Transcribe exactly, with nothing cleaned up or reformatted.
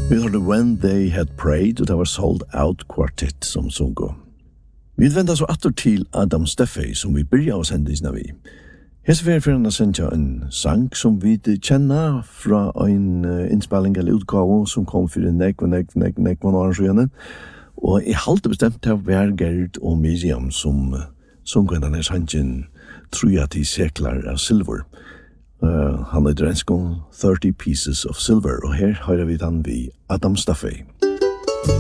Vi hørte When They Had Prayed, og det var Sold Out Quartet som sungo. Vi vender så atter til Adam Steffey, som vi byrja oss hendisna vi. Hese fyrir fyrir han sendja en sang som vi kjenner fra en uh, innspilling eller utgave som kom fyrir nek, nek, nek, nek, nek, og jeg halte bestemt til å være Gerd og Miriam som uh, sungo denne sangen Truja til seklar av silver. Uh, han er drenskon thirty Pieces of Silver, og her hører vi den vi Adam Steffey.